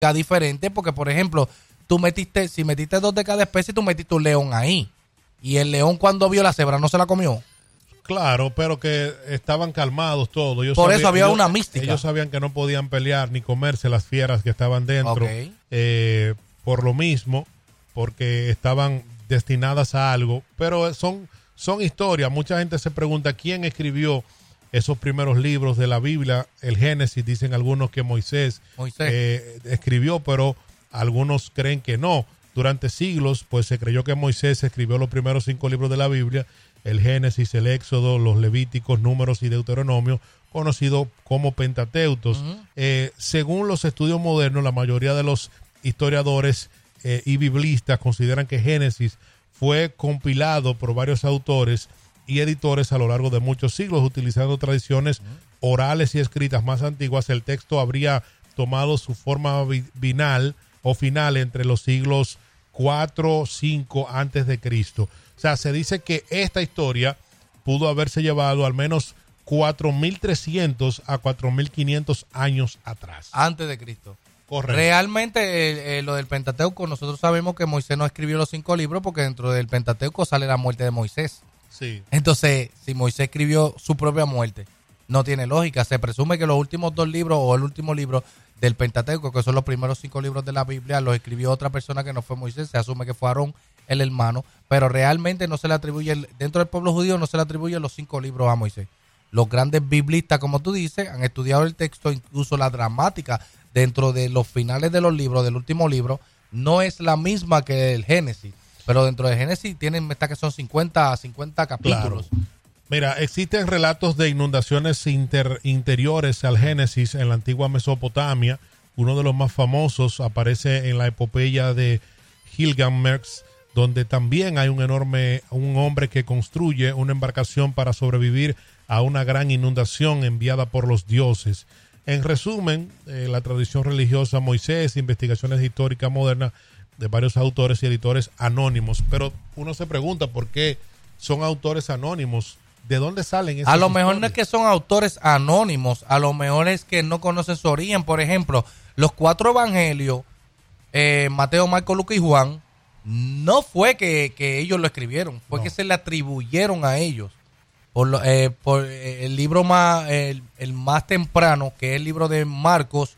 diferente, porque por ejemplo, si metiste 2 de cada especie, tú metiste un león ahí. Y el león cuando vio la cebra no se la comió. Claro, pero que estaban calmados todos. Por eso había una mística. Ellos sabían que no podían pelear ni comerse las fieras que estaban dentro. Okay. Por lo mismo, porque estaban destinadas a algo. Pero son historias. Mucha gente se pregunta quién escribió esos primeros libros de la Biblia. El Génesis, dicen algunos que Moisés. Escribió, pero algunos creen que no. Durante siglos, pues se creyó que Moisés escribió los primeros 5 libros de la Biblia, el Génesis, el Éxodo, los Levíticos, Números y Deuteronomio, conocidos como Pentateucos. Según los estudios modernos, la mayoría de los historiadores y biblistas consideran que Génesis fue compilado por varios autores y editores a lo largo de muchos siglos, utilizando tradiciones orales y escritas más antiguas. El texto habría tomado su forma final entre los siglos 4, 5 antes de Cristo. O sea, se dice que esta historia pudo haberse llevado al menos 4.300 a 4.500 años atrás. Antes de Cristo. Correcto. Realmente lo del Pentateuco, nosotros sabemos que Moisés no escribió los 5 libros porque dentro del Pentateuco sale la muerte de Moisés. Sí. Entonces, si Moisés escribió su propia muerte, no tiene lógica. Se presume que los últimos 2 libros o el último libro del Pentateuco, que son los primeros 5 libros de la Biblia, los escribió otra persona que no fue Moisés. Se asume que fue Aarón, el hermano, pero realmente no se le atribuye, dentro del pueblo judío no se le atribuyen los 5 libros a Moisés. Los grandes biblistas, como tú dices, han estudiado el texto, incluso la dramática dentro de los finales de los libros, del último libro, no es la misma que el Génesis, pero dentro de Génesis tienen que son 50 capítulos. Claro. Mira, existen relatos de inundaciones interiores al Génesis en la antigua Mesopotamia. Uno de los más famosos aparece en la epopeya de Gilgamesh, donde también hay un hombre que construye una embarcación para sobrevivir a una gran inundación enviada por los dioses. En resumen, la tradición religiosa, Moisés, investigaciones históricas modernas de varios autores y editores anónimos. Pero uno se pregunta por qué son autores anónimos. ¿De dónde salen esas A lo mejor historias? no es que son autores anónimos, a lo mejor es que no conocen su origen. Por ejemplo, los 4 evangelios, Mateo, Marcos, Lucas y Juan, no fue que ellos lo escribieron, fue que se le atribuyeron a ellos. Por el libro el más temprano, que es el libro de Marcos,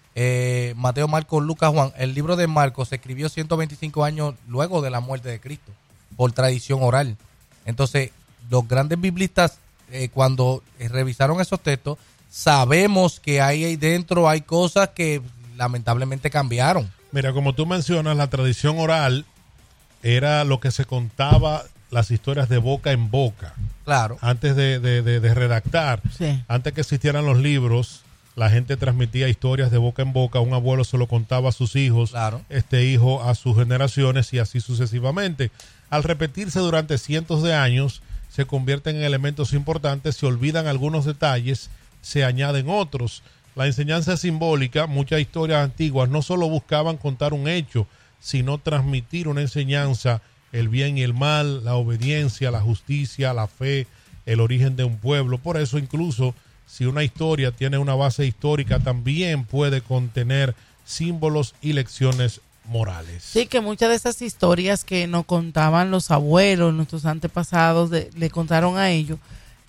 Mateo, Marcos, Lucas, Juan. El libro de Marcos se escribió 125 años luego de la muerte de Cristo, por tradición oral. Entonces, los grandes biblistas, cuando revisaron esos textos, sabemos que ahí dentro hay cosas que lamentablemente cambiaron. Mira, como tú mencionas, la tradición oral era lo que se contaba, las historias de boca en boca. Claro. Antes de redactar, Sí. antes que existieran los libros, la gente transmitía historias de boca en boca. Un abuelo se lo contaba a sus hijos, Claro. este hijo a sus generaciones y así sucesivamente. Al repetirse durante cientos de años, se convierten en elementos importantes, se olvidan algunos detalles, se añaden otros. La enseñanza simbólica, muchas historias antiguas no solo buscaban contar un hecho, sino transmitir una enseñanza, el bien y el mal, la obediencia, la justicia, la fe, el origen de un pueblo. Por eso incluso si una historia tiene una base histórica, también puede contener símbolos y lecciones morales. Sí, que muchas de esas historias que nos contaban los abuelos, nuestros antepasados, le contaron a ellos,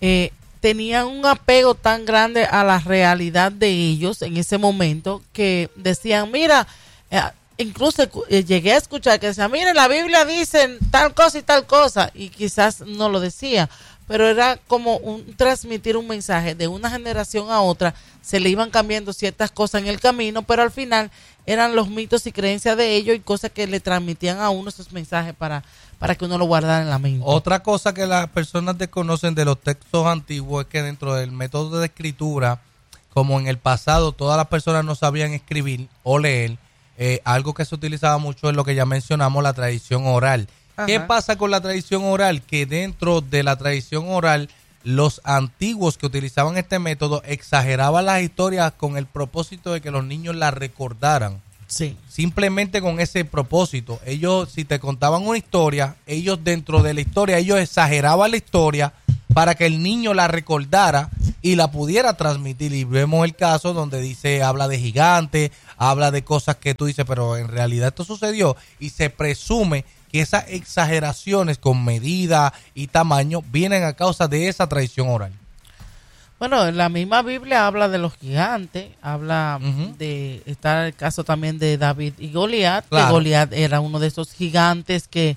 tenían un apego tan grande a la realidad de ellos en ese momento que decían, mira, incluso llegué a escuchar que decían, mira, la Biblia dice tal cosa y tal cosa, y quizás no lo decía, pero era como transmitir un mensaje de una generación a otra, se le iban cambiando ciertas cosas en el camino, pero al final eran los mitos y creencias de ellos y cosas que le transmitían a uno esos mensajes para que uno lo guardara en la mente. Otra cosa que las personas desconocen de los textos antiguos es que dentro del método de escritura, como en el pasado todas las personas no sabían escribir o leer, algo que se utilizaba mucho es lo que ya mencionamos, la tradición oral. Ajá. ¿Qué pasa con la tradición oral? Que dentro de la tradición oral, los antiguos que utilizaban este método exageraban las historias con el propósito de que los niños las recordaran. Sí. Simplemente con ese propósito. Ellos, si te contaban una historia, ellos dentro de la historia, ellos exageraban la historia para que el niño la recordara y la pudiera transmitir. Y vemos el caso donde dice, habla de gigantes, habla de cosas que tú dices, pero en realidad esto sucedió, y se presume que esas exageraciones con medida y tamaño vienen a causa de esa tradición oral. Bueno, la misma Biblia habla de los gigantes, habla de, está el caso también de David y Goliat, que Goliat era uno de esos gigantes que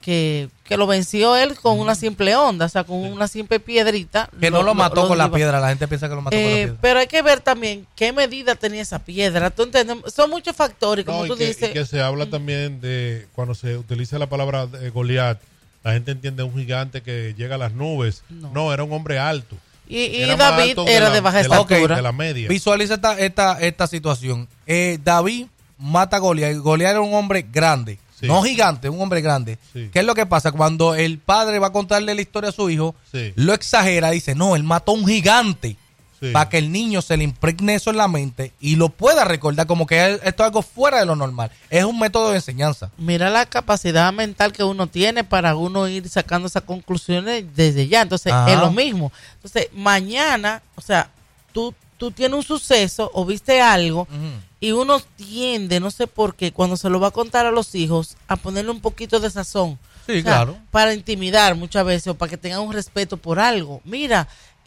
lo venció él con una simple onda, o sea, con una simple piedrita. Que no lo mató con la piedra, la gente piensa que lo mató con la piedra. Pero hay que ver también qué medida tenía esa piedra. ¿Tú entiendes? Son muchos factores, como tú dices. Y que se habla también de, cuando se utiliza la palabra Goliat, la gente entiende un gigante que llega a las nubes. No, era un hombre alto. Y David era de baja estatura. De la media. Visualiza esta situación. David mata a Goliat. Goliat era un hombre grande. Sí. No gigante, un hombre grande. Sí. ¿Qué es lo que pasa? Cuando el padre va a contarle la historia a su hijo, lo exagera, dice, no, él mató a un gigante. Para que el niño se le impregne eso en la mente y lo pueda recordar como que esto es algo fuera de lo normal. Es un método de enseñanza. Mira la capacidad mental que uno tiene para uno ir sacando esas conclusiones desde ya. Entonces, es lo mismo. Entonces, mañana, o sea, tú tienes un suceso o viste algo y uno tiende, no sé por qué, cuando se lo va a contar a los hijos, a ponerle un poquito de sazón. Sí, o sea, claro. Para intimidar muchas veces o para que tengan un respeto por algo. Mira,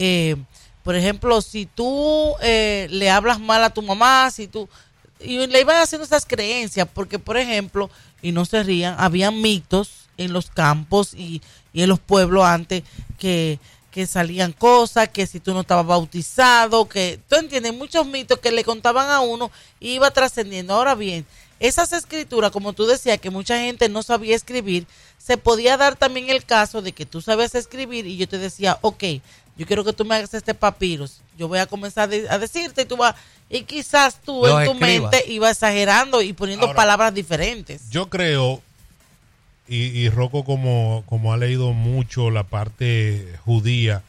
por ejemplo, si tú le hablas mal a tu mamá, y le iban haciendo esas creencias, porque por ejemplo, y no se rían, había mitos en los campos y en los pueblos antes que salían cosas, que si tú no estabas bautizado, que tú entiendes, muchos mitos que le contaban a uno y iba trascendiendo. Ahora bien, esas escrituras, como tú decías, que mucha gente no sabía escribir, se podía dar también el caso de que tú sabes escribir y yo te decía, ok, yo quiero que tú me hagas este papyrus, yo voy a comenzar a decirte y tú vas, y quizás tú en tu mente ibas exagerando y poniendo ahora, palabras diferentes. Yo creo, y Rocco como ha leído mucho la parte judía,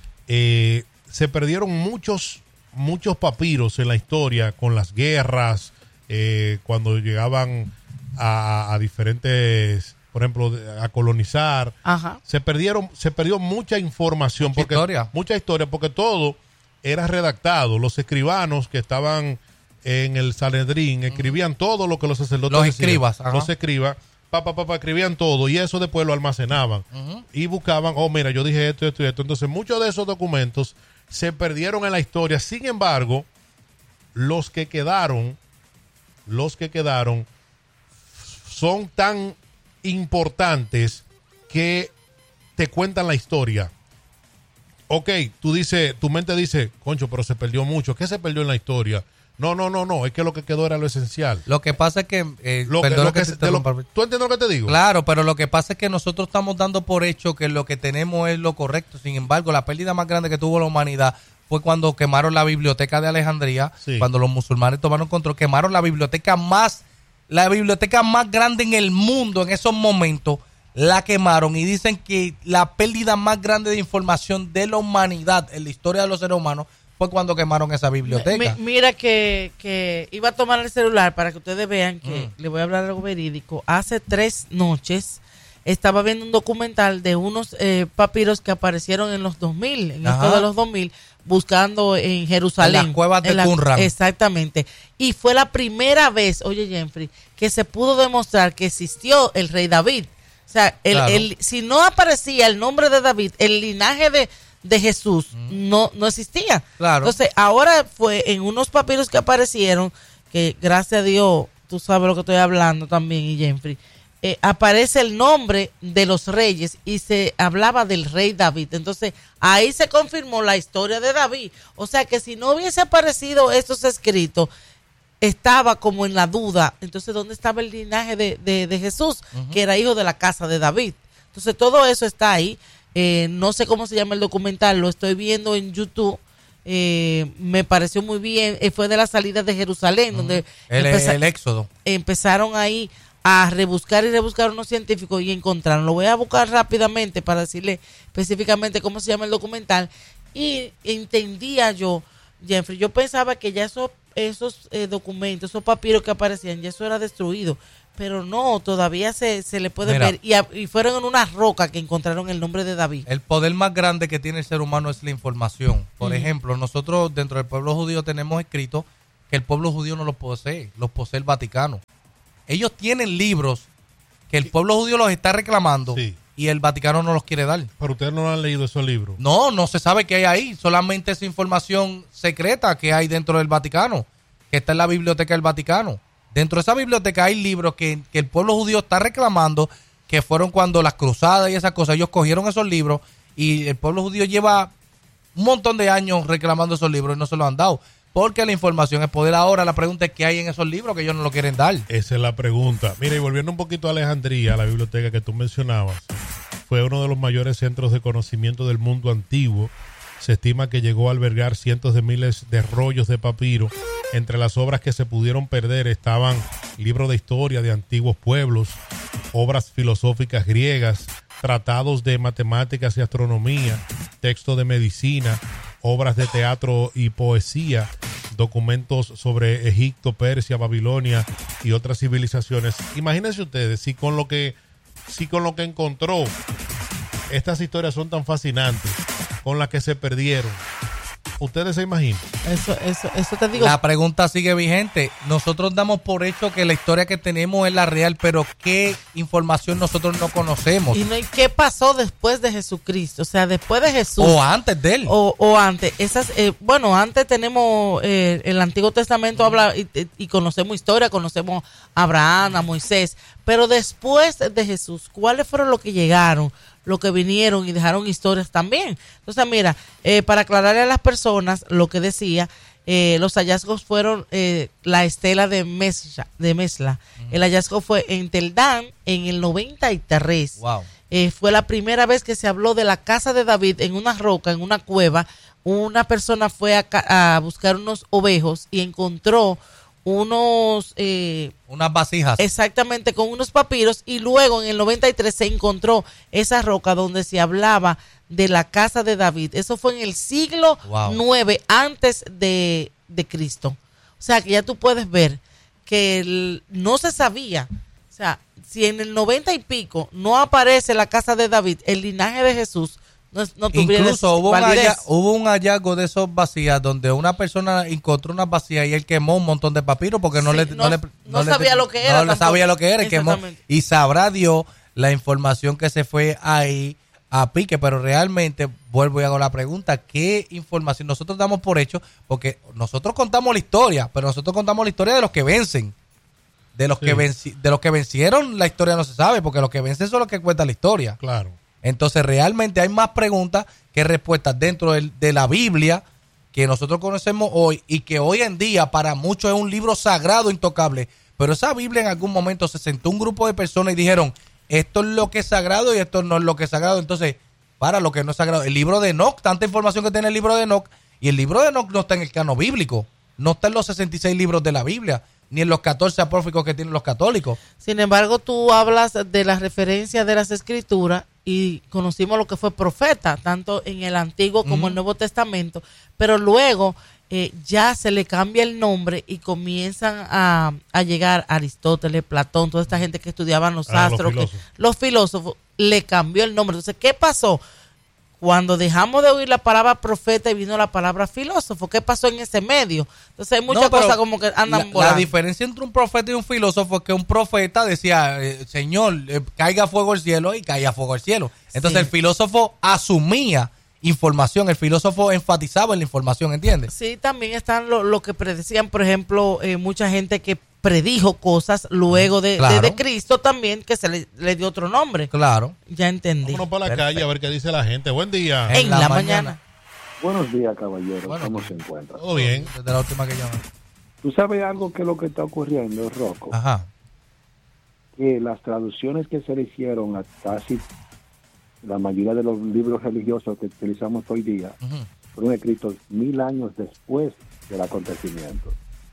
se perdieron muchos papiros en la historia con las guerras, cuando llegaban a diferentes, por ejemplo, a colonizar. Ajá. Se perdió mucha información, mucha historia, porque todo era redactado. Los escribanos que estaban en el Sanedrín escribían todo lo que los sacerdotes decían. Los escribas, escribían todo y eso después lo almacenaban y buscaban, mira, yo dije esto. Entonces muchos de esos documentos se perdieron en la historia. Sin embargo, los que quedaron son tan importantes que te cuentan la historia. Ok, tu mente dice, concho, pero se perdió mucho. ¿Qué se perdió en la historia? No, es que lo que quedó era lo esencial. Lo que pasa es que... ¿tú entiendes lo que te digo? Claro, pero lo que pasa es que nosotros estamos dando por hecho que lo que tenemos es lo correcto. Sin embargo, la pérdida más grande que tuvo la humanidad fue cuando quemaron la biblioteca de Alejandría, cuando los musulmanes tomaron control, quemaron la biblioteca más grande en el mundo en esos momentos, la quemaron, y dicen que la pérdida más grande de información de la humanidad en la historia de los seres humanos fue cuando quemaron esa biblioteca. Mira que iba a tomar el celular para que ustedes vean que le voy a hablar algo verídico. Hace 3 noches estaba viendo un documental de unos papiros que aparecieron en los 2000, en esto de los 2000, buscando en Jerusalén. En las cuevas de Qumran. Exactamente. Y fue la primera vez, oye Jeffrey, que se pudo demostrar que existió el rey David. O sea, si no aparecía el nombre de David, el linaje de Jesús no existía. Claro. Entonces, ahora fue en unos papiros que aparecieron, que gracias a Dios, tú sabes lo que estoy hablando también, y Jeffrey, aparece el nombre de los reyes y se hablaba del rey David. Entonces, ahí se confirmó la historia de David. O sea, que si no hubiese aparecido estos escritos, estaba como en la duda. Entonces, ¿dónde estaba el linaje de Jesús, que era hijo de la casa de David? Entonces, todo eso está ahí. No sé cómo se llama el documental, lo estoy viendo en YouTube. Me pareció muy bien. Fue de la salida de Jerusalén, donde el éxodo. Empezaron ahí a rebuscar unos científicos y encontraron. Lo voy a buscar rápidamente para decirle específicamente cómo se llama el documental. Y entendía yo Jeffrey, yo pensaba que ya esos documentos, esos papiros que aparecían, ya eso era destruido. Pero no, todavía se le puede ver. Y fueron en una roca que encontraron el nombre de David. El poder más grande que tiene el ser humano es la información. Por ejemplo, nosotros dentro del pueblo judío tenemos escrito que el pueblo judío no los posee el Vaticano. Ellos tienen libros que el pueblo judío los está reclamando y el Vaticano no los quiere dar. Pero ustedes no han leído esos libros. No se sabe qué hay ahí. Solamente esa información secreta que hay dentro del Vaticano, que está en la biblioteca del Vaticano. Dentro de esa biblioteca hay libros que el pueblo judío está reclamando, que fueron cuando las cruzadas y esas cosas, ellos cogieron esos libros y el pueblo judío lleva un montón de años reclamando esos libros y no se los han dado. Porque la información es poder. Ahora la pregunta es qué hay en esos libros que ellos no lo quieren dar. Esa es la pregunta. Mira, y volviendo un poquito a Alejandría, la biblioteca que tú mencionabas, fue uno de los mayores centros de conocimiento del mundo antiguo. Se estima que llegó a albergar cientos de miles de rollos de papiro. Entre las obras que se pudieron perder estaban libros de historia de antiguos pueblos, obras filosóficas griegas, tratados de matemáticas y astronomía, textos de medicina, obras de teatro y poesía, documentos sobre Egipto, Persia, Babilonia y otras civilizaciones. Imagínense ustedes si con lo que encontró, estas historias son tan fascinantes, con las que se perdieron. ¿Ustedes se imaginan? Eso te digo. La pregunta sigue vigente. Nosotros damos por hecho que la historia que tenemos es la real, pero ¿qué información nosotros no conocemos? Y no, ¿qué pasó después de Jesucristo? O sea, después de Jesús. O antes de él. O antes. Antes tenemos el Antiguo Testamento habla y conocemos historia, conocemos a Abraham, a Moisés. Pero después de Jesús, ¿cuáles fueron los que llegaron? Lo que vinieron y dejaron historias también. Entonces, mira, para aclararle a las personas lo que decía, los hallazgos fueron la estela de Mesla. El hallazgo fue en Tel Dan en el 93. Wow. Fue la primera vez que se habló de la casa de David en una roca, en una cueva. Una persona fue a buscar unos ovejos y encontró unas vasijas. Exactamente, con unos papiros, y luego en el 93 se encontró esa roca donde se hablaba de la casa de David. Eso fue en el siglo IX antes de Cristo. O sea, que ya tú puedes ver que no se sabía. O sea, si en el 90 y pico no aparece la casa de David, el linaje de Jesús no tuviera incluso validez. hubo un hallazgo de esos vacías donde una persona encontró unas vacías y él quemó un montón de papiros porque no sabía lo que era. No sabía lo que era y quemó. Y sabrá Dios la información que se fue ahí a pique, pero realmente vuelvo y hago la pregunta, ¿qué información? Nosotros damos por hecho, porque nosotros contamos la historia, pero nosotros contamos la historia de los que vencen. De los que vencieron la historia no se sabe, porque los que vencen son los que cuentan la historia. Claro. Entonces realmente hay más preguntas que respuestas dentro de la Biblia que nosotros conocemos hoy y que hoy en día para muchos es un libro sagrado, intocable. Pero esa Biblia en algún momento se sentó un grupo de personas y dijeron, esto es lo que es sagrado y esto no es lo que es sagrado. Entonces, para lo que no es sagrado. El libro de Enoc, tanta información que tiene el libro de Enoc, y el libro de Enoc no está en el canon bíblico, no está en los 66 libros de la Biblia, ni en los 14 apócrifos que tienen los católicos. Sin embargo, tú hablas de la referencia de las escrituras y conocimos lo que fue profeta, tanto en el Antiguo como el Nuevo Testamento, pero luego ya se le cambia el nombre y comienzan a llegar Aristóteles, Platón, toda esta gente que estudiaban los astros, los filósofos, le cambió el nombre. Entonces, ¿qué pasó? Cuando dejamos de oír la palabra profeta y vino la palabra filósofo, ¿qué pasó en ese medio? Entonces hay muchas cosas como que andan volando. La diferencia entre un profeta y un filósofo es que un profeta decía, Señor, caiga fuego al cielo, y caía fuego al cielo. Entonces el filósofo asumía información, el filósofo enfatizaba en la información, ¿entiendes? Sí, también están lo que predecían, por ejemplo, mucha gente que predijo cosas luego de Cristo también, que se le dio otro nombre. Claro. Ya entendí. Vámonos para la calle a ver qué dice la gente. Buen día. En la mañana. Buenos días, caballeros. ¿Cómo se encuentran? Todo bien. Desde la última que llamé. ¿Tú sabes algo que es lo que está ocurriendo, Rocco? Ajá. Que las traducciones que se le hicieron a casi la mayoría de los libros religiosos que utilizamos hoy día fueron escritos 1000 años después del acontecimiento.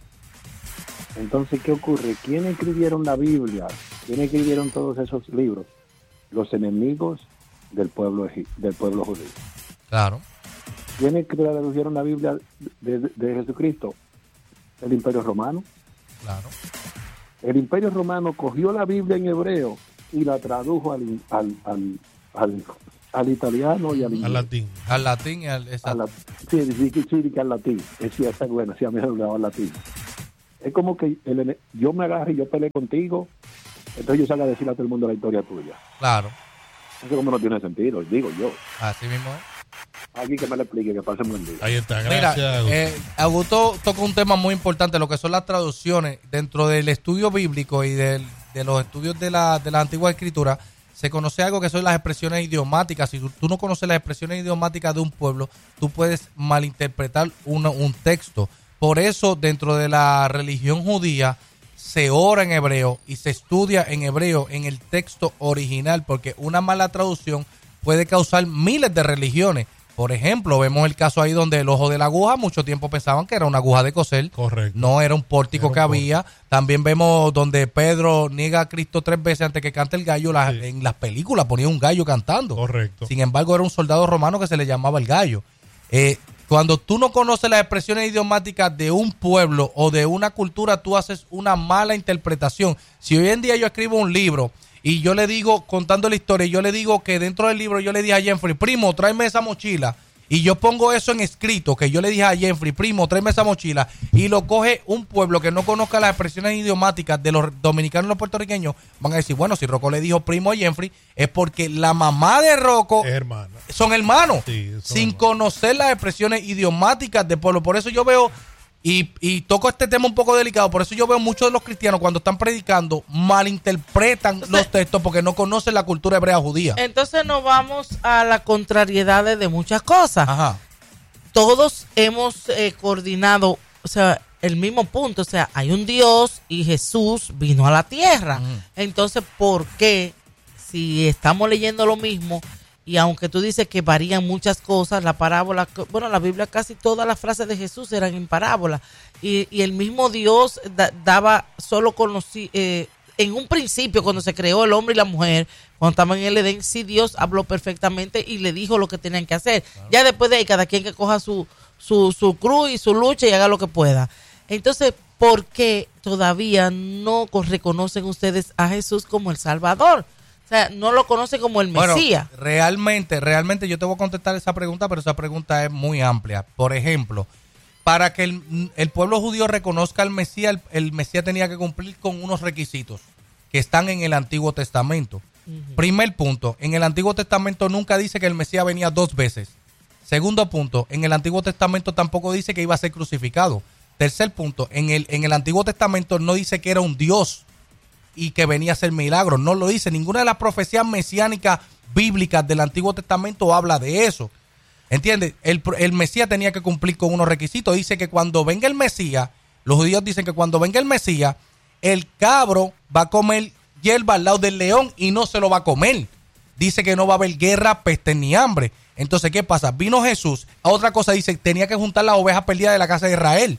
Entonces, ¿qué ocurre? ¿Quiénes escribieron la Biblia? ¿Quiénes escribieron todos esos libros? Los enemigos del pueblo judío. Claro. ¿Quiénes tradujeron la Biblia de Jesucristo? El Imperio Romano. Claro. El Imperio Romano cogió la Biblia en hebreo y la tradujo al italiano y al inglés. Al latín. Al latín y al... Sí, que al latín. Sí, está bueno, sí, a mí me hablaba al latín. Es como que yo me agarre y yo peleé contigo, entonces yo salgo a decirle a todo el mundo la historia tuya. Claro. Eso como no tiene sentido, digo yo. Así mismo es. Aquí que me lo explique, que pase un buen día. Ahí está, Mira, gracias. Augusto toca un tema muy importante, lo que son las traducciones. Dentro del estudio bíblico y de los estudios de la antigua escritura, se conoce algo que son las expresiones idiomáticas. Si tú no conoces las expresiones idiomáticas de un pueblo, tú puedes malinterpretar un texto. Por eso, dentro de la religión judía, se ora en hebreo y se estudia en hebreo en el texto original, porque una mala traducción puede causar miles de religiones. Por ejemplo, vemos el caso ahí donde el ojo de la aguja, mucho tiempo pensaban que era una aguja de coser. Correcto. No era un pórtico que había. También vemos donde Pedro niega a Cristo 3 veces antes que cante el gallo. Sí. En las películas ponía un gallo cantando. Correcto. Sin embargo, era un soldado romano que se le llamaba el gallo. Cuando tú no conoces las expresiones idiomáticas de un pueblo o de una cultura, tú haces una mala interpretación. Si hoy en día yo escribo un libro y yo le digo, contando la historia, yo le digo que dentro del libro yo le dije a Jeffrey, primo, tráeme esa mochila, y yo pongo eso en escrito, que yo le dije a Jeffrey, primo, tráeme esa mochila, y lo coge un pueblo que no conozca las expresiones idiomáticas de los dominicanos y los puertorriqueños, van a decir, bueno, si Rocco le dijo primo a Jeffrey, es porque la mamá de Rocco Es hermano. son hermanos, Sí, son sin hermanos. conocer las expresiones idiomáticas del pueblo. Por eso yo veo, y toco este tema un poco delicado, por eso yo veo muchos de los cristianos cuando están predicando malinterpretan los textos porque no conocen la cultura hebrea judía. Entonces nos vamos a la contrariedad de muchas cosas. Ajá. Todos hemos coordinado, o sea, el mismo punto, o sea, hay un Dios y Jesús vino a la tierra. Entonces, ¿por qué si estamos leyendo lo mismo y aunque tú dices que varían muchas cosas, la parábola, bueno, la Biblia casi todas las frases de Jesús eran en parábola y el mismo Dios daba solo en un principio cuando se creó el hombre y la mujer, cuando estaban en el Edén, sí Dios habló perfectamente y le dijo lo que tenían que hacer. Claro. Ya después de ahí cada quien que coja su cruz y su lucha y haga lo que pueda. Entonces, ¿por qué todavía no reconocen ustedes a Jesús como el Salvador? O sea, no lo conocen como el Mesías. Bueno, realmente yo te voy a contestar esa pregunta, pero esa pregunta es muy amplia. Por ejemplo, para que el pueblo judío reconozca al Mesías, el Mesías tenía que cumplir con unos requisitos que están en el Antiguo Testamento. Primer punto, en el Antiguo Testamento nunca dice que el Mesías venía 2 veces. Segundo punto, en el Antiguo Testamento tampoco dice que iba a ser crucificado. Tercer punto, en el Antiguo Testamento no dice que era un Dios y que venía a hacer milagros, no lo dice. Ninguna de las profecías mesiánicas bíblicas del Antiguo Testamento habla de eso. ¿Entiendes? El Mesías tenía que cumplir con unos requisitos. Dice que cuando venga el Mesías, los judíos dicen que cuando venga el Mesías, el cabro va a comer hierba al lado del león y no se lo va a comer. Dice que no va a haber guerra, peste ni hambre. Entonces, ¿qué pasa? Vino Jesús. A otra cosa dice, tenía que juntar las ovejas perdidas de la casa de Israel.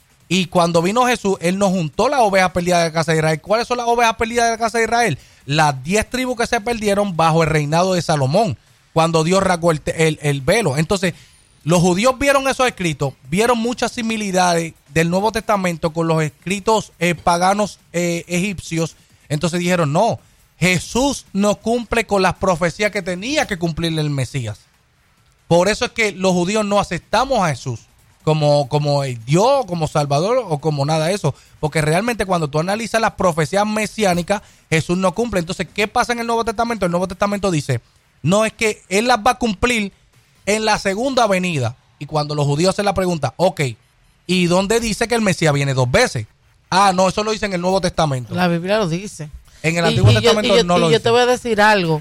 Y cuando vino Jesús, Él nos juntó las ovejas perdidas de la casa de Israel. ¿Cuáles son las ovejas perdidas de la casa de Israel? Las 10 tribus que se perdieron bajo el reinado de Salomón, cuando Dios rasgó el velo. Entonces, los judíos vieron esos escritos, vieron muchas similitudes del Nuevo Testamento con los escritos paganos egipcios. Entonces dijeron, no, Jesús no cumple con las profecías que tenía que cumplir el Mesías. Por eso es que los judíos no aceptamos a Jesús como el Dios, como Salvador o como nada de eso. Porque realmente cuando tú analizas las profecías mesiánicas, Jesús no cumple. Entonces, ¿qué pasa en el Nuevo Testamento? El Nuevo Testamento dice, no, es que Él las va a cumplir en la segunda venida. Y cuando los judíos hacen la pregunta, ok, ¿y dónde dice que el Mesías viene 2 veces? Ah, no, eso lo dice en el Nuevo Testamento. La Biblia lo dice. En el Antiguo Testamento no lo dice. Yo te voy a decir algo.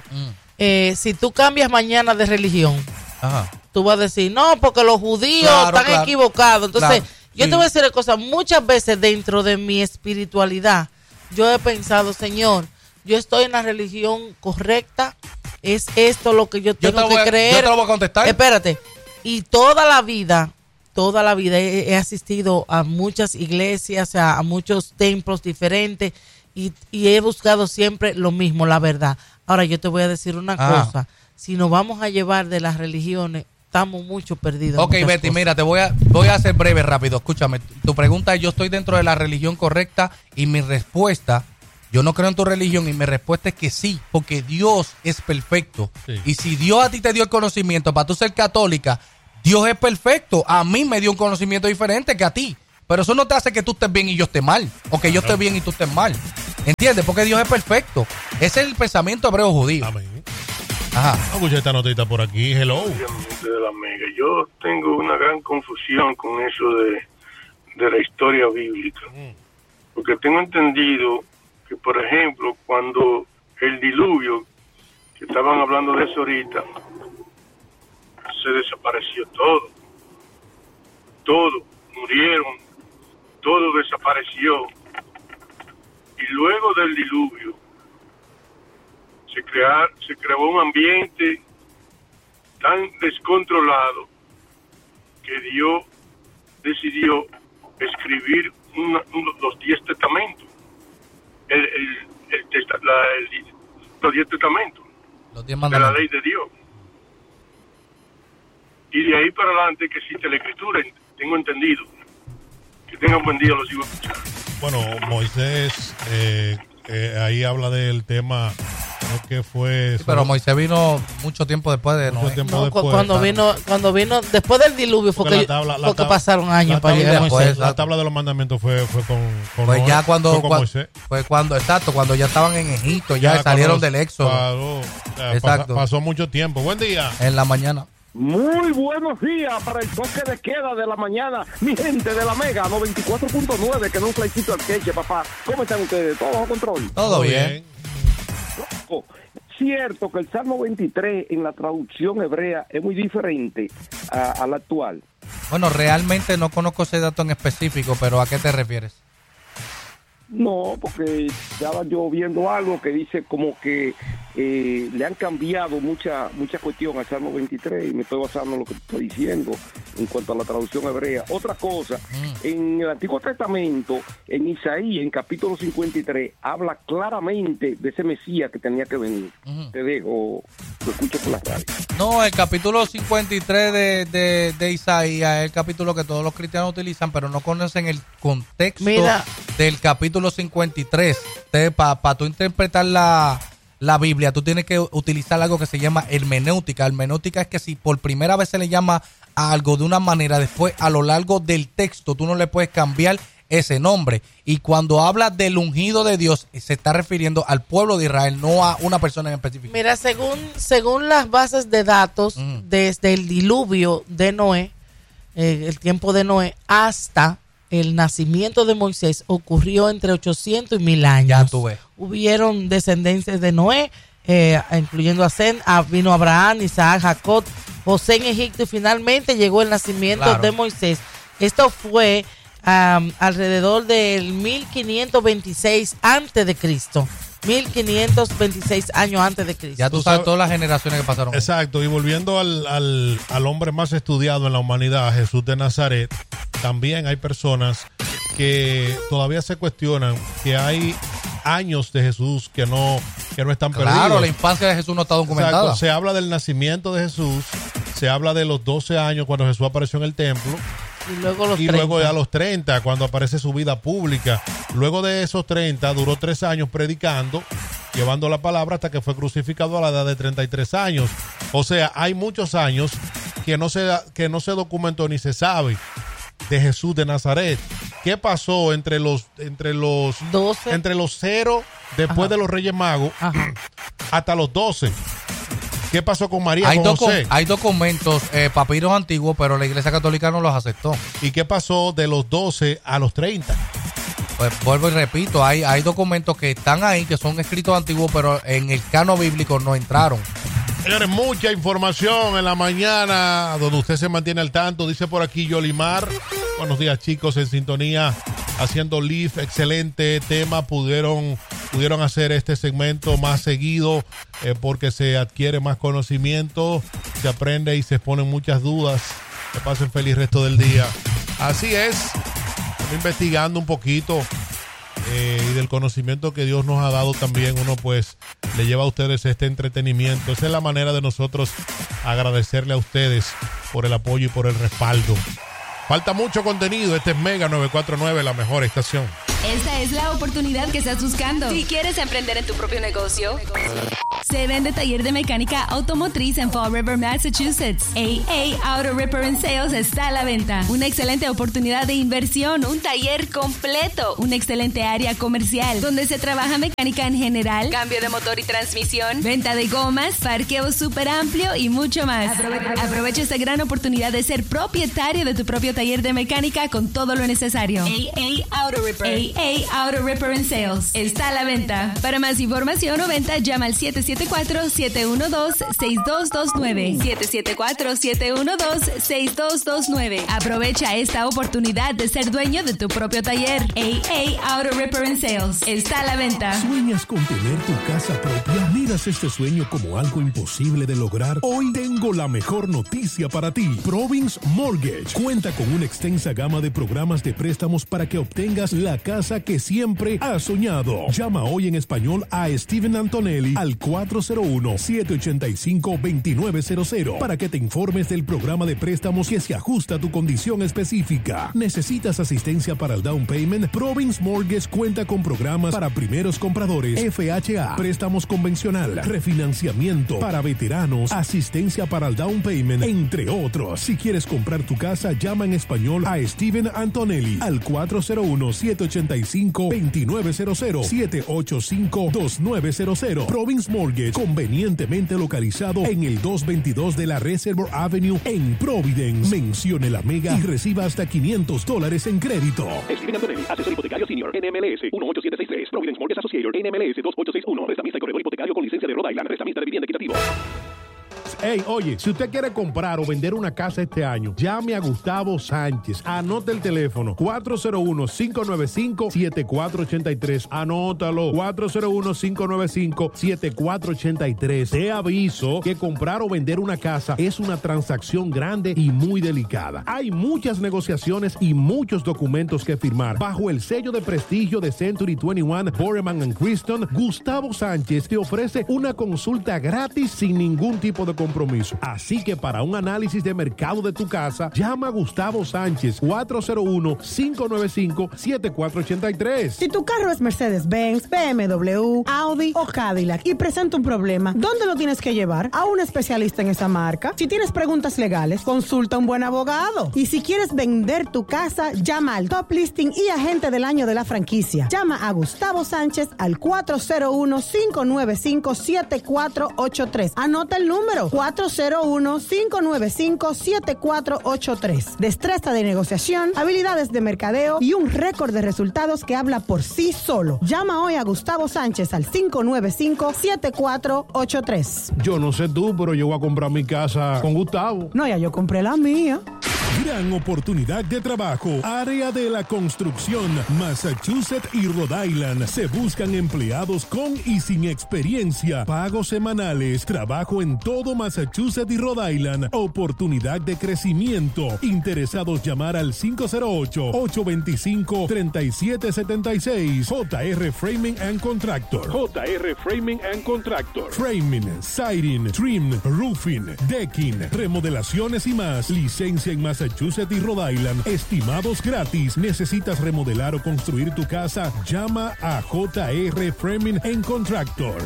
Si tú cambias mañana de religión, ajá, tú vas a decir, no, porque los judíos están equivocados. Entonces, yo te voy a decir una cosa. Muchas veces dentro de mi espiritualidad, yo he pensado, Señor, yo estoy en la religión correcta. ¿Es esto lo que yo tengo que creer? Yo te lo voy a contestar. Espérate. Y toda la vida he asistido a muchas iglesias, a muchos templos diferentes y he buscado siempre lo mismo, la verdad. Ahora yo te voy a decir una cosa. Si nos vamos a llevar de las religiones, estamos mucho perdidos. Ok, Betty, mira, voy a hacer breve, rápido. Escúchame, tu pregunta es, yo estoy dentro de la religión correcta, y mi respuesta, yo no creo en tu religión, y mi respuesta es que sí, porque Dios es perfecto. Sí. Y si Dios a ti te dio el conocimiento para tú ser católica, Dios es perfecto. A mí me dio un conocimiento diferente que a ti. Pero eso no te hace que tú estés bien y yo esté mal, o que yo esté bien y tú estés mal. ¿Entiendes? Porque Dios es perfecto. Ese es el pensamiento hebreo judío. Amén. Ajá. Escucha esta notita por aquí. Hello. Obviamente de la Mega. Yo tengo una gran confusión con eso de la historia bíblica. Porque tengo entendido que, por ejemplo, cuando el diluvio, que estaban hablando de eso ahorita, se desapareció todo. Todo. Murieron. Todo desapareció. Y luego del diluvio se creó un ambiente tan descontrolado que Dios decidió escribir los 10 testamentos. Los 10 testamentos Los 10 de la mandamientos. ley de Dios. Y de ahí para adelante que existe la escritura, tengo entendido. Que tengan buen día, los sigo escuchando. Bueno, Moisés, ahí habla del tema, creo que fue... Sí, pero Moisés vino mucho tiempo después de mucho Noé. tiempo No, después. cuando vino después del diluvio fue Porque que, la tabla- fue que pasaron años para llegar a después, Moisés. La tabla de los mandamientos fue con Pues Noé, ya cuando, fue con Moisés. exacto, cuando ya estaban en Egipto, ya salieron cuando del éxodo Exacto. Pasó mucho tiempo. Buen día. en la mañana. Muy buenos días para el toque de queda de la mañana, mi gente de la Mega 94.9, que no un flaicito al queche, papá. ¿Cómo están ustedes? ¿Todo bajo control? Todo bien. Cierto que el Salmo 23 en la traducción hebrea es muy diferente a la actual. Bueno, realmente no conozco ese dato en específico, pero ¿a qué te refieres? No, porque estaba yo viendo algo que dice como que le han cambiado mucha cuestión al Salmo 23 y me estoy basando en lo que estoy diciendo en cuanto a la traducción hebrea. Otra cosa, en el Antiguo Testamento, en Isaías, en capítulo 53, habla claramente de ese Mesías que tenía que venir. Te dejo, lo escucho por la radio. No, el capítulo 53 de Isaías es el capítulo que todos los cristianos utilizan, pero no conocen el contexto del capítulo 53. Para tú interpretar la Biblia, tú tienes que utilizar algo que se llama hermenéutica. Hermenéutica es que si por primera vez se le llama a algo de una manera, después a lo largo del texto tú no le puedes cambiar ese nombre. Y cuando habla del ungido de Dios, se está refiriendo al pueblo de Israel, no a una persona en específico. Mira, según las bases de datos, desde el diluvio de Noé, el tiempo de Noé, hasta el nacimiento de Moisés ocurrió entre 800 y 1000 años. Ya tú ves. Hubieron descendencias de Noé, incluyendo a Sem, vino Abraham, Isaac, Jacob, José en Egipto, y finalmente llegó el nacimiento de Moisés. Esto fue alrededor del 1526 antes de Cristo. 1526 años antes de Cristo. Ya tú sabes todas las generaciones que pasaron. Exacto, y volviendo al hombre más estudiado en la humanidad, Jesús de Nazaret, también hay personas que todavía se cuestionan que hay años de Jesús que no están perdidos. Claro, la infancia de Jesús no está documentada. Exacto, se habla del nacimiento de Jesús, se habla de los 12 años cuando Jesús apareció en el templo. Y luego ya a los 30, cuando aparece su vida pública. Luego de esos 30, duró 3 años predicando, llevando la palabra hasta que fue crucificado a la edad de 33 años. O sea, hay muchos años que no se documentó ni se sabe de Jesús de Nazaret. ¿Qué pasó entre los 12, entre los 0 después de los Reyes Magos hasta los 12? ¿Qué pasó con María, con José? Hay documentos, papiros antiguos, pero la Iglesia Católica no los aceptó. ¿Y qué pasó de los 12 a los 30? Pues vuelvo y repito, hay documentos que están ahí, que son escritos antiguos, pero en el canon bíblico no entraron. Señores, mucha información en la mañana, donde usted se mantiene al tanto. Dice por aquí Yolimar, buenos días chicos, en sintonía, haciendo live, excelente tema. Pudieron hacer este segmento más seguido porque se adquiere más conocimiento, se aprende y se exponen muchas dudas. Que pasen feliz resto del día. Así es, estamos investigando un poquito y del conocimiento que Dios nos ha dado también, uno pues le lleva a ustedes este entretenimiento. Esa es la manera de nosotros agradecerle a ustedes por el apoyo y por el respaldo. Falta mucho contenido. Este es Mega 949, la mejor estación. Esta es la oportunidad que estás buscando. Si quieres emprender en tu propio negocio, se vende taller de mecánica automotriz en Fall River, Massachusetts. AA Auto Repair and Sales está a la venta. Una excelente oportunidad de inversión, un taller completo, una excelente área comercial donde se trabaja mecánica en general, cambio de motor y transmisión, venta de gomas, parqueo súper amplio y mucho más. Aprovecha esta gran oportunidad de ser propietario de tu propio taller de mecánica con todo lo necesario. AA Auto Repair. AA Auto Repair and Sales está a la venta. Para más información o venta, llama al 774-712-6229. 774-712-6229. Aprovecha esta oportunidad de ser dueño de tu propio taller. AA Auto Repair and Sales está a la venta. ¿Sueñas con tener tu casa propia? ¿Miras este sueño como algo imposible de lograr? Hoy tengo la mejor noticia para ti. Province Mortgage cuenta con una extensa gama de programas de préstamos para que obtengas la casa que siempre has soñado. Llama hoy en español a Steven Antonelli al 401-785-2900 para que te informes del programa de préstamos que se ajusta a tu condición específica. ¿Necesitas asistencia para el down payment? Province Mortgage cuenta con programas para primeros compradores, FHA, préstamos convencional, refinanciamiento para veteranos, asistencia para el down payment, entre otros. Si quieres comprar tu casa, llama en español a Steven Antonelli al 401-785-2900, 785-2900. Province Mortgage, convenientemente localizado en el 222 de la Reservoir Avenue en Providence. Mencione la Mega y reciba hasta $500 en crédito. Steven Antonelli, asesor hipotecario senior, NMLS 18763, Providence Mortgage Associator, NMLS 2861, prestamista y corredor hipotecario con licencia de Rhode Island, prestamista de vivienda equitativo. Hey, oye, si usted quiere comprar o vender una casa este año, llame a Gustavo Sánchez. Anote el teléfono 401-595-7483. Anótalo, 401-595-7483. Te aviso que comprar o vender una casa es una transacción grande y muy delicada. Hay muchas negociaciones y muchos documentos que firmar. Bajo el sello de prestigio de Century 21, Borman & Criston, Gustavo Sánchez te ofrece una consulta gratis sin ningún tipo de compromiso. Así que para un análisis de mercado de tu casa, llama a Gustavo Sánchez 401-595-7483. Si tu carro es Mercedes-Benz, BMW, Audi o Cadillac y presenta un problema, ¿dónde lo tienes que llevar? A un especialista en esa marca. Si tienes preguntas legales, consulta a un buen abogado. Y si quieres vender tu casa, llama al Top Listing y Agente del Año de la franquicia. Llama a Gustavo Sánchez al 401-595-7483. Anota el número 401-595-7483. Destreza de negociación, habilidades de mercadeo y un récord de resultados que habla por sí solo. Llama hoy a Gustavo Sánchez al 595-7483. Yo no sé tú, pero yo voy a comprar mi casa con Gustavo. No, ya yo compré la mía. Gran oportunidad de trabajo. Área de la construcción. Massachusetts y Rhode Island. Se buscan empleados con y sin experiencia. Pagos semanales. Trabajo en todo Massachusetts y Rhode Island. Oportunidad de crecimiento. Interesados llamar al 508-825-3776. JR Framing and Contractor. JR Framing and Contractor. Framing, siding, trim, roofing, decking, remodelaciones y más. Licencia en Massachusetts y Rhode Island. Estimados gratis. ¿Necesitas remodelar o construir tu casa? Llama a JR Framing and Contractor.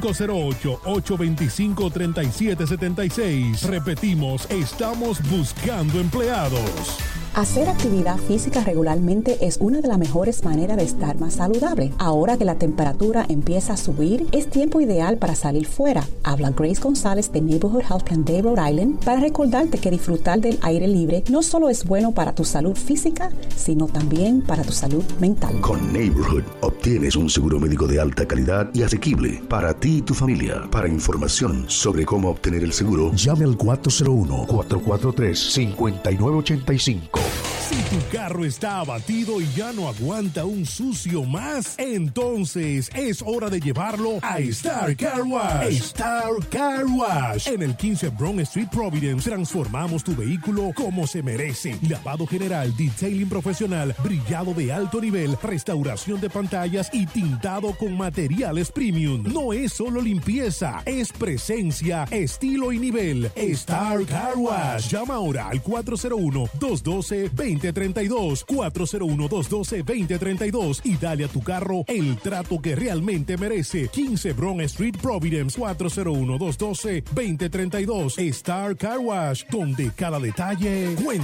508-825-3776. Repetimos, estamos buscando empleados. Hacer actividad física regularmente es una de las mejores maneras de estar más saludable. Ahora que la temperatura empieza a subir, es tiempo ideal para salir fuera. Habla Grace González de Neighborhood Health Plan de Rhode Island para recordarte que disfrutar del aire libre no solo es bueno para tu salud física, sino también para tu salud mental. Con Neighborhood obtienes un seguro médico de alta calidad y asequible para ti y tu familia. Para información sobre cómo obtener el seguro, llame al 401-443-5985. Si ¿Tu carro está abatido y ya no aguanta un sucio más? Entonces es hora de llevarlo a Star Car Wash. Star Car Wash. En el 15 Brown Street, Providence, transformamos tu vehículo como se merece. Lavado general, detailing profesional, brillado de alto nivel, restauración de pantallas y tintado con materiales premium. No es solo limpieza, es presencia, estilo y nivel. Star Car Wash. Llama ahora al 401-212-2032. 401-212-2032 y dale a tu carro el trato que realmente merece. 15 Brown Street, Providence. 401-212-2032. Star Car Wash, donde cada detalle cuenta.